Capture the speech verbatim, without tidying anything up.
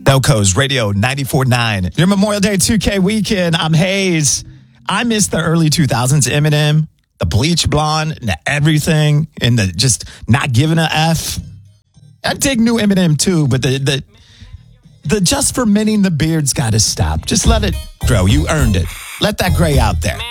Delco's Radio ninety-four point nine. Your Memorial Day two K weekend. I'm Hayes. I miss the early two thousands Eminem, the bleach blonde, and the everything, and the just not giving a F. I dig new Eminem too, but the the the just for minning the beard's got to stop. Just let it grow. You earned it. Let that gray out there.